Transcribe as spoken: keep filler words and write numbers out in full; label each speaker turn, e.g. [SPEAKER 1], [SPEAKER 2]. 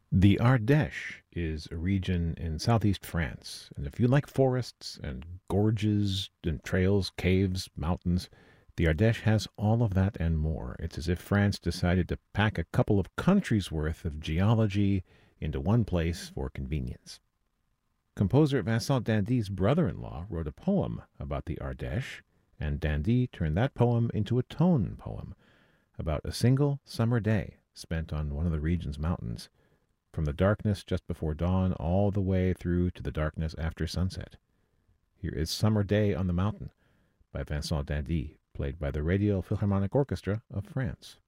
[SPEAKER 1] The Ardèche is a region in southeast France, and if you like forests and gorges and trails, caves, mountains, the Ardèche has all of that and more. It's as if France decided to pack a couple of countries' worth of geology into one place for convenience. Composer Vincent Dandy's brother-in-law wrote a poem about the Ardèche, and Dandy turned that poem into a tone poem about a single summer day spent on one of the region's mountains, from the darkness just before dawn all the way through to the darkness after sunset. Here is Summer Day on the Mountain by Vincent Dandy, played by the Radio Philharmonic Orchestra of France.